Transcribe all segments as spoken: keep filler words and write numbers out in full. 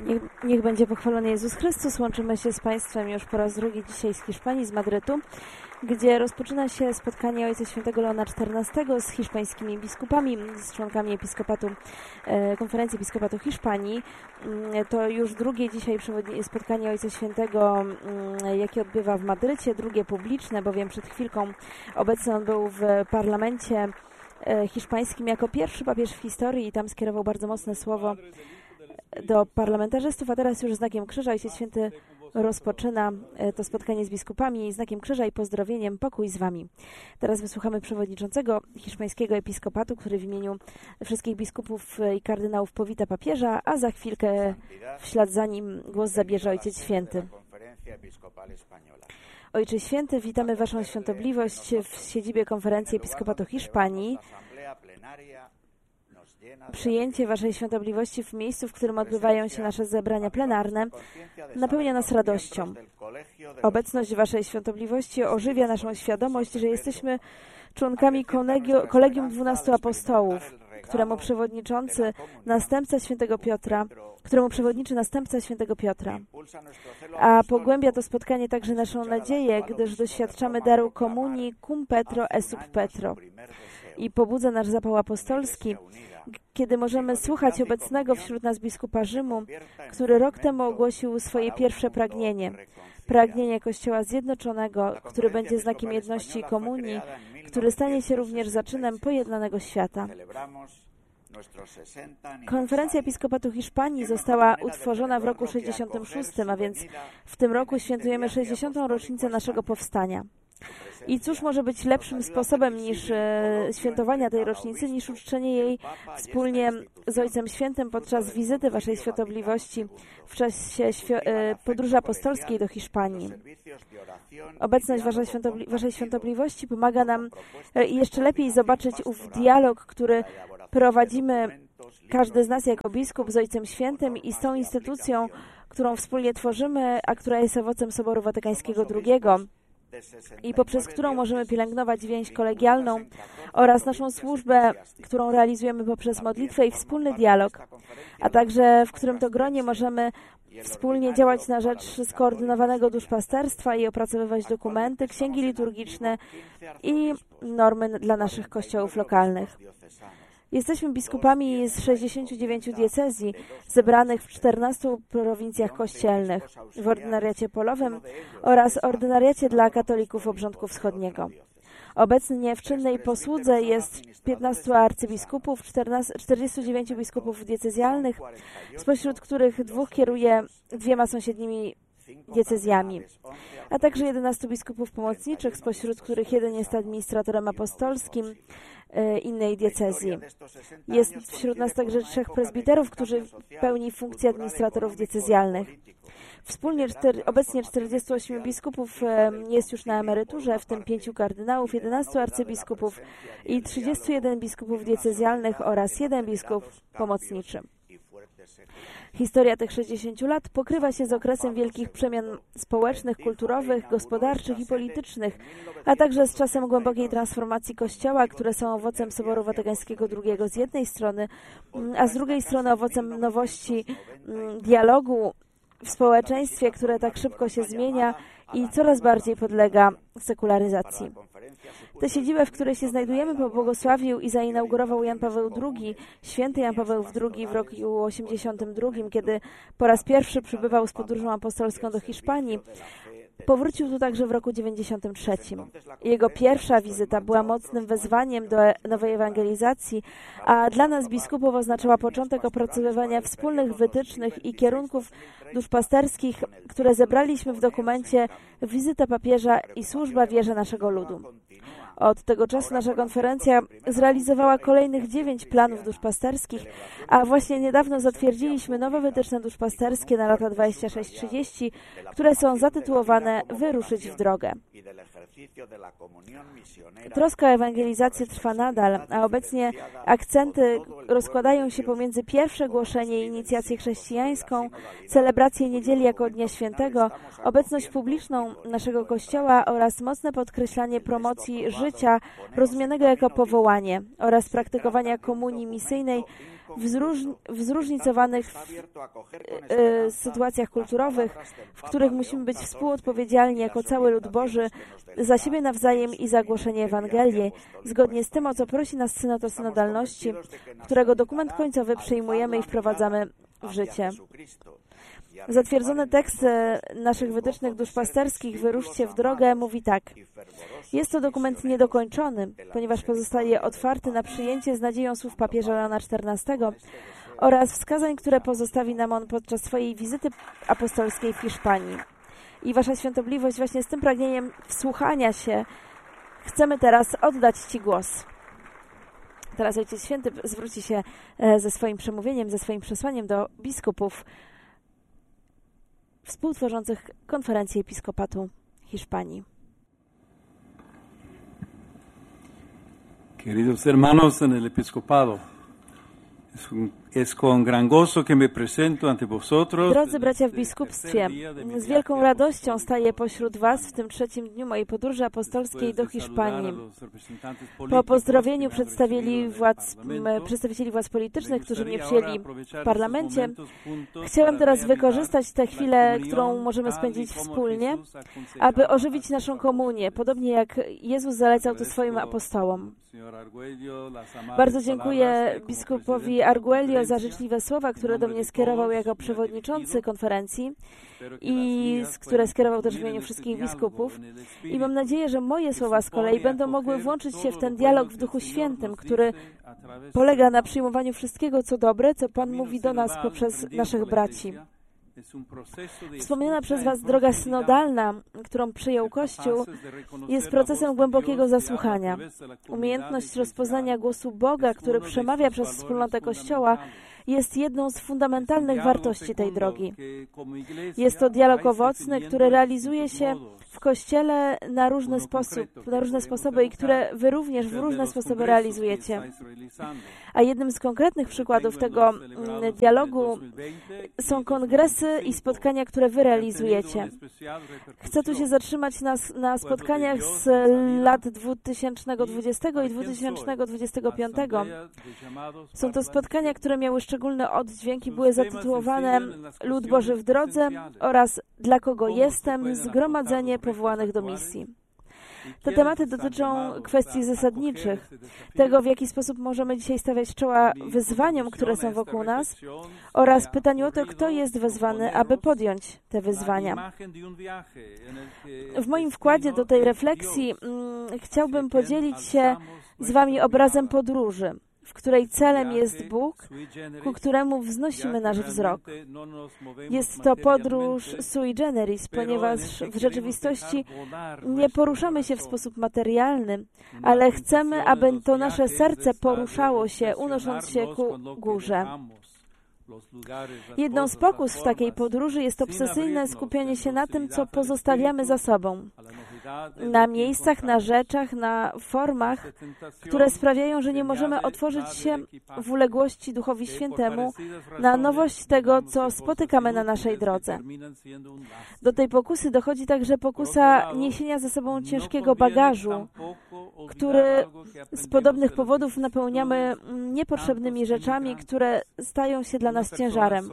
Niech, niech będzie pochwalony Jezus Chrystus. Łączymy się z Państwem już po raz drugi dzisiaj z Hiszpanii, z Madrytu, gdzie rozpoczyna się spotkanie Ojca Świętego Leona czternastego z hiszpańskimi biskupami, z członkami Episkopatu, e, Konferencji Episkopatu Hiszpanii. E, to już drugie dzisiaj spotkanie Ojca Świętego, e, jakie odbywa w Madrycie, drugie publiczne, bowiem przed chwilką obecny on był w parlamencie e, hiszpańskim jako pierwszy papież w historii i tam skierował bardzo mocne słowo do parlamentarzystów, a teraz już znakiem krzyża Ojciec Święty rozpoczyna to spotkanie z biskupami znakiem krzyża i pozdrowieniem pokój z wami. Teraz wysłuchamy przewodniczącego hiszpańskiego episkopatu, który w imieniu wszystkich biskupów i kardynałów powita papieża, a za chwilkę w ślad za nim głos zabierze Ojciec Święty. Ojcze Święty, witamy Waszą Świątobliwość w siedzibie Konferencji Episkopatu Hiszpanii. Przyjęcie Waszej Świątobliwości w miejscu, w którym odbywają się nasze zebrania plenarne, napełnia nas radością. Obecność Waszej Świątobliwości ożywia naszą świadomość, że jesteśmy członkami kolegio, Kolegium dwunastu Apostołów, któremu przewodniczący następca świętego Piotra, któremu przewodniczy następca świętego Piotra. A pogłębia to spotkanie także naszą nadzieję, gdyż doświadczamy daru komunii cum Petro e sub Petro. I pobudza nasz zapał apostolski, kiedy możemy słuchać obecnego wśród nas biskupa Rzymu, który rok temu ogłosił swoje pierwsze pragnienie. Pragnienie Kościoła zjednoczonego, który będzie znakiem jedności i komunii, który stanie się również zaczynem pojednanego świata. Konferencja Episkopatu Hiszpanii została utworzona w roku sześćdziesiątym szóstym, a więc w tym roku świętujemy sześćdziesiątą rocznicę naszego powstania. I cóż może być lepszym sposobem niż e, świętowania tej rocznicy, niż uczczenie jej wspólnie z Ojcem Świętym podczas wizyty Waszej Świątobliwości w czasie świ- e, podróży apostolskiej do Hiszpanii. Obecność Waszej, Świątobli- Waszej Świątobliwości pomaga nam e, jeszcze lepiej zobaczyć ów dialog, który prowadzimy każdy z nas jako biskup z Ojcem Świętym i z tą instytucją, którą wspólnie tworzymy, a która jest owocem Soboru Watykańskiego drugiego. I poprzez którą możemy pielęgnować więź kolegialną oraz naszą służbę, którą realizujemy poprzez modlitwę i wspólny dialog, a także w którym to gronie możemy wspólnie działać na rzecz skoordynowanego duszpasterstwa i opracowywać dokumenty, księgi liturgiczne i normy dla naszych kościołów lokalnych. Jesteśmy biskupami z sześćdziesięciu dziewięciu diecezji, zebranych w czternastu prowincjach kościelnych, w ordynariacie polowym oraz ordynariacie dla katolików obrządku wschodniego. Obecnie w czynnej posłudze jest piętnastu arcybiskupów, czterdziestu dziewięciu biskupów diecezjalnych, spośród których dwóch kieruje dwiema sąsiednimi diecezjami, a także jedenastu biskupów pomocniczych, spośród których jeden jest administratorem apostolskim innej diecezji. Jest wśród nas także trzech prezbiterów, którzy pełni funkcję administratorów diecezjalnych. Wspólnie cztery, obecnie czterdziestu ośmiu biskupów jest już na emeryturze, w tym pięciu kardynałów, jedenastu arcybiskupów i trzydziestu jeden biskupów diecezjalnych oraz jeden biskup pomocniczy. Historia tych sześćdziesięciu lat pokrywa się z okresem wielkich przemian społecznych, kulturowych, gospodarczych i politycznych, a także z czasem głębokiej transformacji Kościoła, które są owocem Soboru Watykańskiego drugiego z jednej strony, a z drugiej strony owocem nowości dialogu w społeczeństwie, które tak szybko się zmienia i coraz bardziej podlega sekularyzacji. Tę siedzibę, w której się znajdujemy, pobłogosławił i zainaugurował Jan Paweł drugi, święty Jan Paweł drugi w roku osiemdziesiątym drugim, kiedy po raz pierwszy przybywał z podróżą apostolską do Hiszpanii. Powrócił tu także w roku dziewięćdziesiątym trzecim. Jego pierwsza wizyta była mocnym wezwaniem do nowej ewangelizacji, a dla nas biskupów oznaczała początek opracowywania wspólnych wytycznych i kierunków duszpasterskich, które zebraliśmy w dokumencie Wizyta papieża i służba wierze naszego ludu. Od tego czasu nasza konferencja zrealizowała kolejnych dziewięć planów duszpasterskich, a właśnie niedawno zatwierdziliśmy nowe wytyczne duszpasterskie na lata dwadzieścia sześć trzydzieści, które są zatytułowane Wyruszyć w drogę. Troska o ewangelizację trwa nadal, a obecnie akcenty rozkładają się pomiędzy pierwsze głoszenie i inicjację chrześcijańską, celebrację niedzieli jako Dnia Świętego, obecność publiczną naszego Kościoła oraz mocne podkreślanie promocji życia rozumianego jako powołanie oraz praktykowania komunii misyjnej w, zróż- w zróżnicowanych e, sytuacjach kulturowych, w których musimy być współodpowiedzialni jako cały lud Boży za siebie nawzajem i za głoszenie Ewangelii, zgodnie z tym, o co prosi nas Synod o synodalności, którego dokument końcowy przyjmujemy i wprowadzamy w życie. Zatwierdzony tekst naszych wytycznych duszpasterskich Wyruszcie w drogę mówi tak. Jest to dokument niedokończony, ponieważ pozostaje otwarty na przyjęcie z nadzieją słów papieża Leona czternastego oraz wskazań, które pozostawi nam on podczas swojej wizyty apostolskiej w Hiszpanii. I Wasza Świątobliwość, właśnie z tym pragnieniem wsłuchania się chcemy teraz oddać Ci głos. Teraz Ojciec Święty zwróci się ze swoim przemówieniem, ze swoim przesłaniem do biskupów współtworzących konferencję Episkopatu Hiszpanii. Queridos hermanos en el episcopado, es, un, es con gran gozo que me presento ante vosotros. Drodzy bracia w biskupstwie, z wielką radością staję pośród Was w tym trzecim dniu mojej podróży apostolskiej do Hiszpanii. Po pozdrowieniu przedstawicieli władz, przedstawicieli władz politycznych, którzy mnie przyjęli w parlamencie, chciałem teraz wykorzystać tę chwilę, którą możemy spędzić wspólnie, aby ożywić naszą komunię, podobnie jak Jezus zalecał to swoim apostołom. Bardzo dziękuję biskupowi Arguelio za życzliwe słowa, które do mnie skierował jako przewodniczący konferencji i które skierował też w imieniu wszystkich biskupów. I mam nadzieję, że moje słowa z kolei będą mogły włączyć się w ten dialog w Duchu Świętym, który polega na przyjmowaniu wszystkiego, co dobre, co Pan mówi do nas poprzez naszych braci. Wspomniana przez Was droga synodalna, którą przyjął Kościół, jest procesem głębokiego zasłuchania. Umiejętność rozpoznania głosu Boga, który przemawia przez wspólnotę Kościoła, jest jedną z fundamentalnych wartości tej drogi. Jest to dialog owocny, który realizuje się w Kościele na różny sposób, na różne sposoby i które Wy również w różne sposoby realizujecie. A jednym z konkretnych przykładów tego dialogu są kongresy i spotkania, które Wy realizujecie. Chcę tu się zatrzymać na, na spotkaniach z lat dwa tysiące dwudziestego i dwa tysiące dwudziestego piątego. Są to spotkania, które miały szczególny oddźwięk i były zatytułowane Lud Boży w drodze oraz Dla kogo jestem? Zgromadzenie powołanych do misji. Te tematy dotyczą kwestii zasadniczych, tego, w jaki sposób możemy dzisiaj stawiać czoła wyzwaniom, które są wokół nas oraz pytaniu o to, kto jest wezwany, aby podjąć te wyzwania. W moim wkładzie do tej refleksji mm, chciałbym podzielić się z Wami obrazem podróży, w której celem jest Bóg, ku któremu wznosimy nasz wzrok. Jest to podróż sui generis, ponieważ w rzeczywistości nie poruszamy się w sposób materialny, ale chcemy, aby to nasze serce poruszało się, unosząc się ku górze. Jedną z pokus w takiej podróży jest obsesyjne skupianie się na tym, co pozostawiamy za sobą. Na miejscach, na rzeczach, na formach, które sprawiają, że nie możemy otworzyć się w uległości Duchowi Świętemu na nowość tego, co spotykamy na naszej drodze. Do tej pokusy dochodzi także pokusa niesienia ze sobą ciężkiego bagażu, który z podobnych powodów napełniamy niepotrzebnymi rzeczami, które stają się dla nas ciężarem.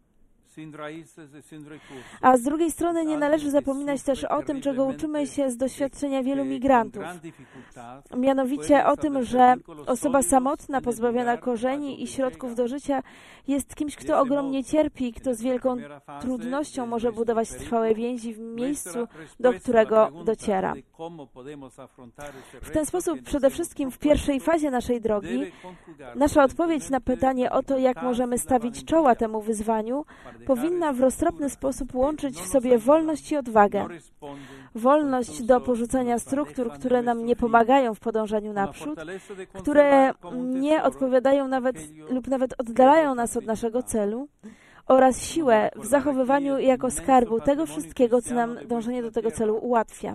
A z drugiej strony nie należy zapominać też o tym, czego uczymy się z doświadczenia wielu migrantów. Mianowicie o tym, że osoba samotna, pozbawiona korzeni i środków do życia jest kimś, kto ogromnie cierpi i kto z wielką trudnością może budować trwałe więzi w miejscu, do którego dociera. W ten sposób przede wszystkim w pierwszej fazie naszej drogi nasza odpowiedź na pytanie o to, jak możemy stawić czoła temu wyzwaniu, powinna w roztropny sposób łączyć w sobie wolność i odwagę. Wolność do porzucania struktur, które nam nie pomagają w podążaniu naprzód, które nie odpowiadają nawet lub nawet oddalają nas od naszego celu, oraz siłę w zachowywaniu jako skarbu tego wszystkiego, co nam dążenie do tego celu ułatwia.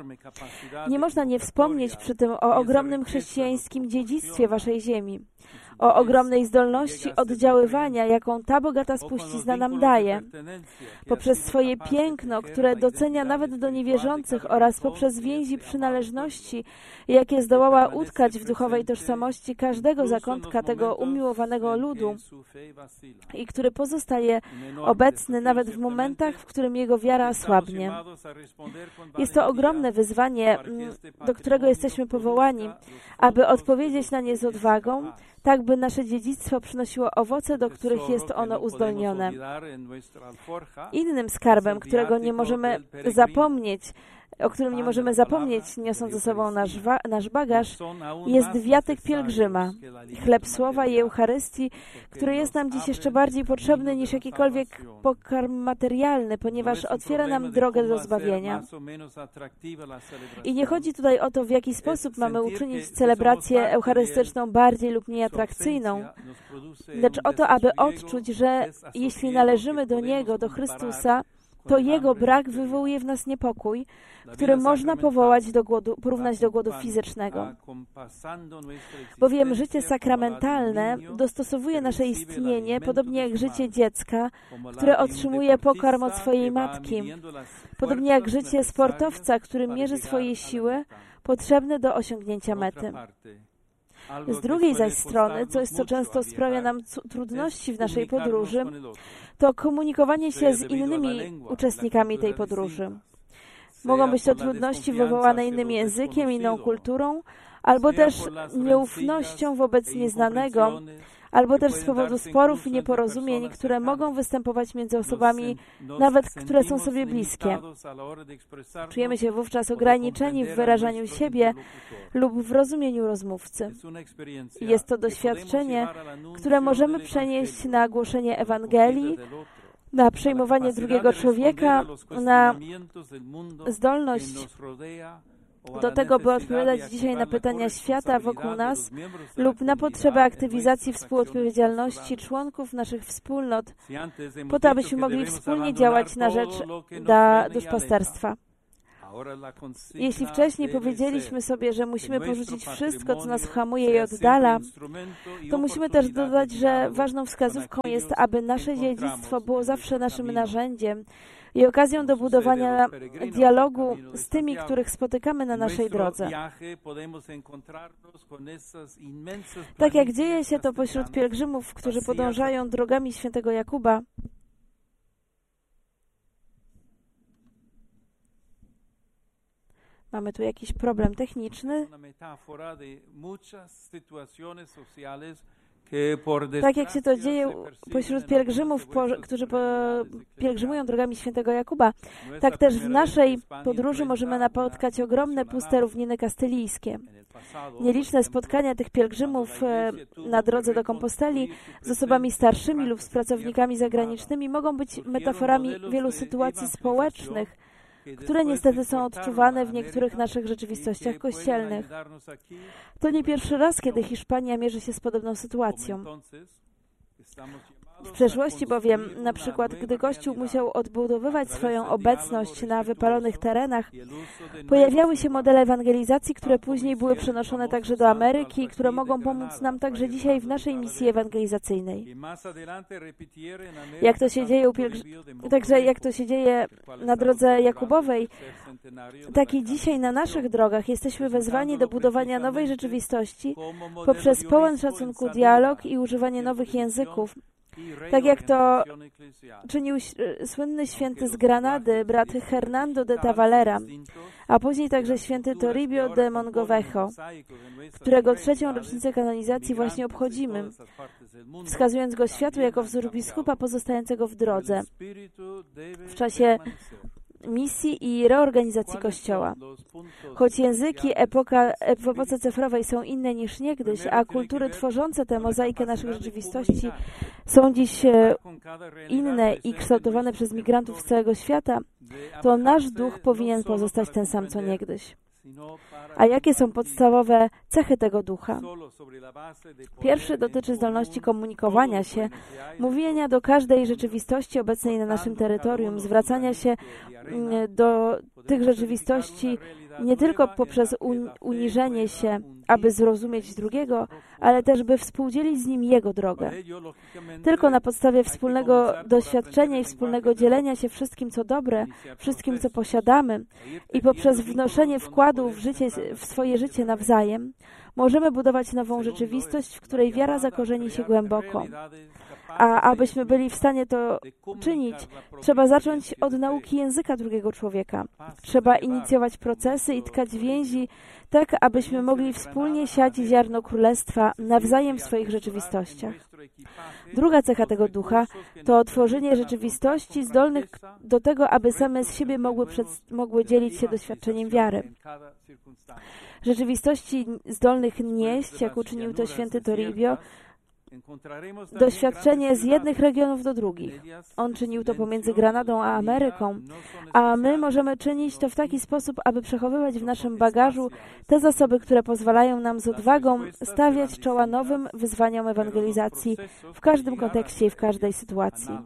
Nie można nie wspomnieć przy tym o ogromnym chrześcijańskim dziedzictwie Waszej ziemi, o ogromnej zdolności oddziaływania, jaką ta bogata spuścizna nam daje, poprzez swoje piękno, które docenia nawet do niewierzących, oraz poprzez więzi przynależności, jakie zdołała utkać w duchowej tożsamości każdego zakątka tego umiłowanego ludu i który pozostaje obecny nawet w momentach, w którym jego wiara słabnie. Jest to ogromne wyzwanie, do którego jesteśmy powołani, aby odpowiedzieć na nie z odwagą, tak by nasze dziedzictwo przynosiło owoce, do których jest ono uzdolnione. Innym skarbem, którego nie możemy zapomnieć, o którym nie możemy zapomnieć, niosąc ze sobą nasz, wa- nasz bagaż, jest wiatek pielgrzyma, chleb słowa i Eucharystii, który jest nam dziś jeszcze bardziej potrzebny niż jakikolwiek pokarm materialny, ponieważ otwiera nam drogę do zbawienia. I nie chodzi tutaj o to, w jaki sposób mamy uczynić celebrację eucharystyczną bardziej lub mniej atrakcyjną, lecz o to, aby odczuć, że jeśli należymy do Niego, do Chrystusa, to Jego brak wywołuje w nas niepokój, który można powołać do głodu, porównać do głodu fizycznego. Bowiem życie sakramentalne dostosowuje nasze istnienie, podobnie jak życie dziecka, które otrzymuje pokarm od swojej matki, podobnie jak życie sportowca, który mierzy swoje siły potrzebne do osiągnięcia mety. Z drugiej zaś strony, coś co często sprawia nam trudności w naszej podróży, to komunikowanie się z innymi uczestnikami tej podróży. Mogą być to trudności wywołane innym językiem, inną kulturą, albo też nieufnością wobec nieznanego, albo też z powodu sporów i nieporozumień, które mogą występować między osobami, nawet które są sobie bliskie. Czujemy się wówczas ograniczeni w wyrażaniu siebie lub w rozumieniu rozmówcy. Jest to doświadczenie, które możemy przenieść na głoszenie Ewangelii, na przejmowanie drugiego człowieka, na zdolność do tego, by odpowiadać dzisiaj na pytania świata wokół nas lub na potrzebę aktywizacji współodpowiedzialności członków naszych wspólnot, po to, abyśmy mogli wspólnie działać na rzecz da duszpasterstwa. Jeśli wcześniej powiedzieliśmy sobie, że musimy porzucić wszystko, co nas hamuje i oddala, to musimy też dodać, że ważną wskazówką jest, aby nasze dziedzictwo było zawsze naszym narzędziem i okazją do budowania dialogu z tymi, których spotykamy na naszej drodze. Tak jak dzieje się to pośród pielgrzymów, którzy podążają drogami świętego Jakuba, mamy tu jakiś problem techniczny. Tak jak się to dzieje pośród pielgrzymów, po, którzy po, pielgrzymują drogami świętego Jakuba, tak też w naszej podróży możemy napotkać ogromne puste równiny kastylijskie. Nieliczne spotkania tych pielgrzymów na drodze do Komposteli z osobami starszymi lub z pracownikami zagranicznymi mogą być metaforami wielu sytuacji społecznych, które niestety są odczuwane w niektórych naszych rzeczywistościach kościelnych. To nie pierwszy raz, kiedy Hiszpania mierzy się z podobną sytuacją. W przeszłości bowiem, na przykład, gdy Kościół musiał odbudowywać swoją obecność na wypalonych terenach, pojawiały się modele ewangelizacji, które później były przenoszone także do Ameryki i które mogą pomóc nam także dzisiaj w naszej misji ewangelizacyjnej. Jak to się dzieje u pielgrzy... Także jak to się dzieje na drodze Jakubowej, tak i dzisiaj na naszych drogach jesteśmy wezwani do budowania nowej rzeczywistości poprzez pełen szacunku dialog i używanie nowych języków, tak jak to czynił słynny święty z Granady, brat Hernando de Tavalera, a później także święty Toribio de Mongovejo, którego trzecią rocznicę kanonizacji właśnie obchodzimy, wskazując go światu jako wzór biskupa pozostającego w drodze w czasie misji i reorganizacji Kościoła. Choć języki epoka, w epoce cyfrowej są inne niż niegdyś, a kultury tworzące tę mozaikę naszych rzeczywistości są dziś inne i kształtowane przez migrantów z całego świata, to nasz duch powinien pozostać ten sam co niegdyś. A jakie są podstawowe cechy tego ducha? Pierwszy dotyczy zdolności komunikowania się, mówienia do każdej rzeczywistości obecnej na naszym terytorium, zwracania się do tych rzeczywistości nie tylko poprzez un uniżenie się, aby zrozumieć drugiego, ale też by współdzielić z nim jego drogę. Tylko na podstawie wspólnego doświadczenia i wspólnego dzielenia się wszystkim, co dobre, wszystkim, co posiadamy i poprzez wnoszenie wkładu w, życie, w swoje życie nawzajem, możemy budować nową rzeczywistość, w której wiara zakorzeni się głęboko. A abyśmy byli w stanie to czynić, trzeba zacząć od nauki języka drugiego człowieka. Trzeba inicjować procesy i tkać więzi, tak abyśmy mogli wspólnie siać ziarno królestwa nawzajem w swoich rzeczywistościach. Druga cecha tego ducha to tworzenie rzeczywistości zdolnych do tego, aby same z siebie mogły, przed, mogły dzielić się doświadczeniem wiary. Rzeczywistości zdolnych nieść, jak uczynił to święty Toribio, doświadczenie z jednych regionów do drugich. On czynił to pomiędzy Granadą a Ameryką, a my możemy czynić to w taki sposób, aby przechowywać w naszym bagażu te zasoby, które pozwalają nam z odwagą stawiać czoła nowym wyzwaniom ewangelizacji w każdym kontekście i w każdej sytuacji.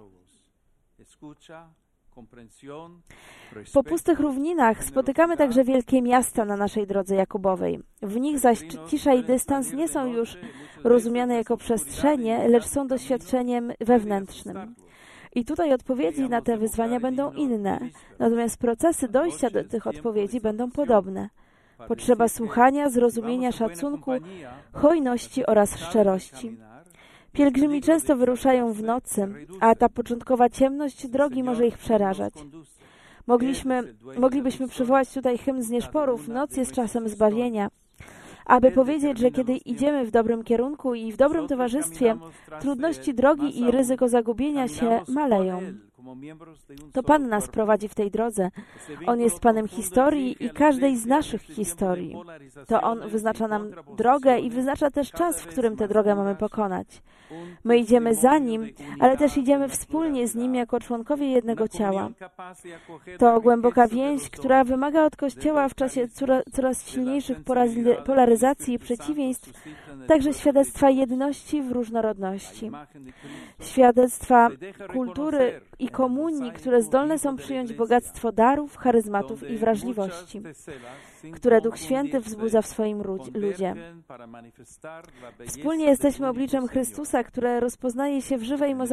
Po pustych równinach spotykamy także wielkie miasta na naszej drodze jakubowej. W nich zaś cisza i dystans nie są już rozumiane jako przestrzenie, lecz są doświadczeniem wewnętrznym. I tutaj odpowiedzi na te wyzwania będą inne, natomiast procesy dojścia do tych odpowiedzi będą podobne. Potrzeba słuchania, zrozumienia, szacunku, hojności oraz szczerości. Pielgrzymi często wyruszają w nocy, a ta początkowa ciemność drogi może ich przerażać. Mogliśmy, moglibyśmy przywołać tutaj hymn z Nieszporów, noc jest czasem zbawienia, aby powiedzieć, że kiedy idziemy w dobrym kierunku i w dobrym towarzystwie, trudności drogi i ryzyko zagubienia się maleją. To Pan nas prowadzi w tej drodze. On jest Panem historii i każdej z naszych historii. To On wyznacza nam drogę i wyznacza też czas, w którym tę drogę mamy pokonać. My idziemy za Nim, ale też idziemy wspólnie z Nim jako członkowie jednego ciała. To głęboka więź, która wymaga od Kościoła w czasie coraz silniejszych polaryzacji i przeciwieństw, także świadectwa jedności w różnorodności. Świadectwa kultury i komunii, które zdolne są przyjąć bogactwo darów, charyzmatów i wrażliwości, które Duch Święty wzbudza w swoim ludzie. Wspólnie jesteśmy obliczem Chrystusa, które rozpoznaje się w żywej